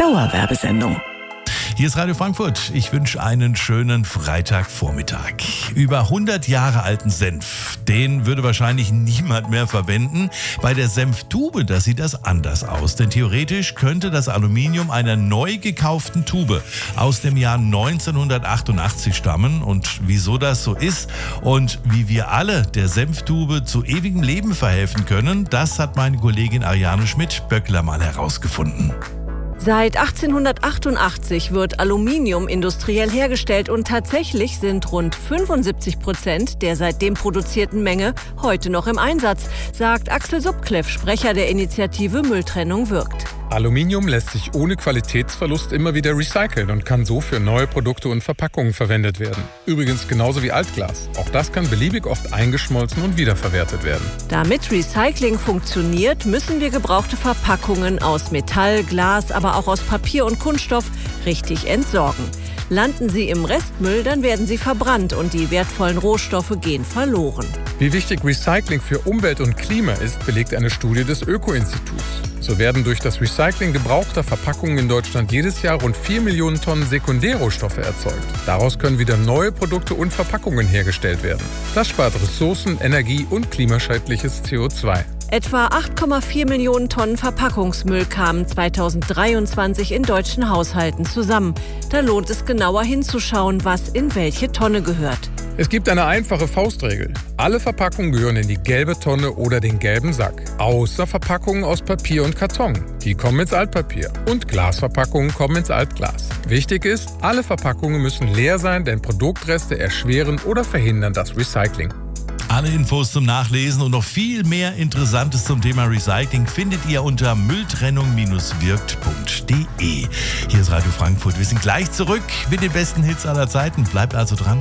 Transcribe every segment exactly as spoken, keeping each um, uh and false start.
Dauerwerbesendung. Hier ist Radio Frankfurt. Ich wünsche einen schönen Freitagvormittag. Über hundert Jahre alten Senf, den würde wahrscheinlich niemand mehr verwenden. Bei der Senftube, da sieht das anders aus. Denn theoretisch könnte das Aluminium einer neu gekauften Tube aus dem Jahr neunzehnhundertachtundachtzig stammen. Und wieso das so ist und wie wir alle der Senftube zu ewigem Leben verhelfen können, das hat meine Kollegin Ariane Schmidt-Böckler mal herausgefunden. Seit achtzehnhundertachtundachtzig wird Aluminium industriell hergestellt und tatsächlich sind rund fünfundsiebzig Prozent der seitdem produzierten Menge heute noch im Einsatz, sagt Axel Subkleff, Sprecher der Initiative Mülltrennung wirkt. Aluminium lässt sich ohne Qualitätsverlust immer wieder recyceln und kann so für neue Produkte und Verpackungen verwendet werden. Übrigens genauso wie Altglas. Auch das kann beliebig oft eingeschmolzen und wiederverwertet werden. Damit Recycling funktioniert, müssen wir gebrauchte Verpackungen aus Metall, Glas, aber auch aus Papier und Kunststoff richtig entsorgen. Landen sie im Restmüll, dann werden sie verbrannt und die wertvollen Rohstoffe gehen verloren. Wie wichtig Recycling für Umwelt und Klima ist, belegt eine Studie des Öko-Instituts. So werden durch das Recycling gebrauchter Verpackungen in Deutschland jedes Jahr rund vier Millionen Tonnen Sekundärrohstoffe erzeugt. Daraus können wieder neue Produkte und Verpackungen hergestellt werden. Das spart Ressourcen, Energie und klimaschädliches C O zwei. Etwa acht Komma vier Millionen Tonnen Verpackungsmüll kamen zweitausenddreiundzwanzig in deutschen Haushalten zusammen. Da lohnt es genauer hinzuschauen, was in welche Tonne gehört. Es gibt eine einfache Faustregel. Alle Verpackungen gehören in die gelbe Tonne oder den gelben Sack. Außer Verpackungen aus Papier und Karton. Die kommen ins Altpapier. Und Glasverpackungen kommen ins Altglas. Wichtig ist, alle Verpackungen müssen leer sein, denn Produktreste erschweren oder verhindern das Recycling. Alle Infos zum Nachlesen und noch viel mehr Interessantes zum Thema Recycling findet ihr unter mülltrennung Bindestrich wirkt Punkt de. Hier ist Radio Frankfurt. Wir sind gleich zurück mit den besten Hits aller Zeiten. Bleibt also dran.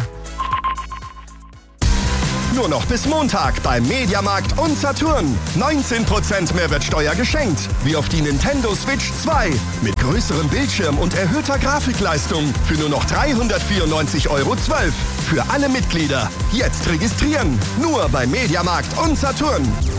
Nur noch bis Montag beim Mediamarkt und Saturn. neunzehn Prozent Mehrwertsteuer geschenkt. Wie auf die Nintendo Switch zwei. Mit größerem Bildschirm und erhöhter Grafikleistung. Für nur noch dreihundertvierundneunzig Euro zwölf. Für alle Mitglieder. Jetzt registrieren. Nur beim Mediamarkt und Saturn.